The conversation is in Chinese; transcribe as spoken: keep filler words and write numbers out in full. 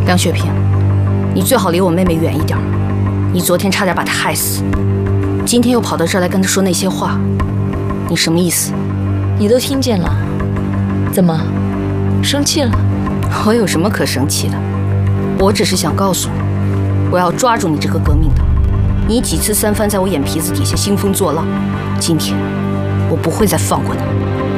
梁雪萍，你最好离我妹妹远一点。你昨天差点把她害死，今天又跑到这儿来跟她说那些话，你什么意思？ 你都听见了，怎么，生气了？ 我有什么可生气的？我只是想告诉你，我要抓住你这个革命党。你几次三番在我眼皮子底下兴风作浪，今天我不会再放过你。